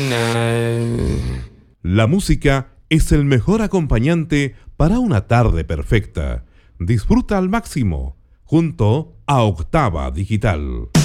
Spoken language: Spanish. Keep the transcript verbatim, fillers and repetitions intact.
final. La música es el mejor acompañante para una tarde perfecta. Disfruta al máximo junto a Octava Digital.